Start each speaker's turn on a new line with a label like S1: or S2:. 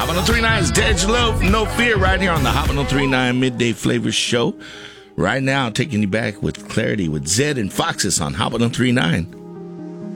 S1: Hot 103.9's Dej Loaf, No Fear, right here on the Hot 103.9 Midday Flavors Show. Right now, taking you back with clarity with Zed and Foxes on Hot 103.9.